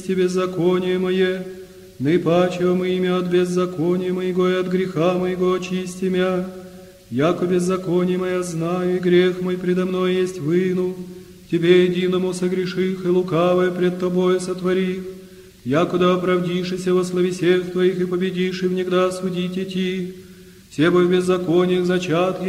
беззаконие мое, наипаче мы имя от беззакония моего и от греха моего очисти мя. Яко беззаконие мое знаю, и грех мой предо мной есть выну, Тебе единому согреших и лукавое пред Тобой сотворих, якуда оправдишися во славе всех Твоих и победишь, и внегда судить идти, все бы в беззакониях зачат